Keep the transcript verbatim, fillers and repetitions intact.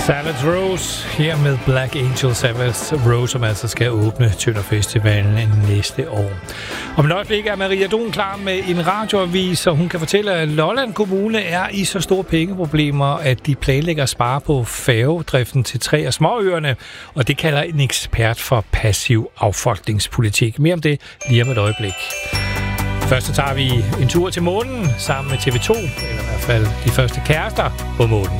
Savage Rose her med Black Angel. Savage Rose, som altså skal åbne Tønder Festivalen næste år. Om et øjeblik er Maria Don klar med en radioavis, og hun kan fortælle, at Lolland Kommune er i så store pengeproblemer, at de planlægger at spare på færgedriften til tre af småøerne, og det kalder en ekspert for passiv affolkningspolitik. Mere om det lige om et øjeblik. Først så tager vi en tur til månen sammen med T V to, eller i hvert fald de første kærester på månen.